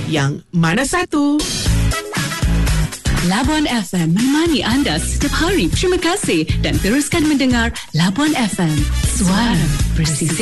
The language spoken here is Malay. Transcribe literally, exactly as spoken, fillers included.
Yang mana satu? Labuan F M menemani anda setiap hari. Terima kasih dan teruskan mendengar Labuan F M. Suara bersih.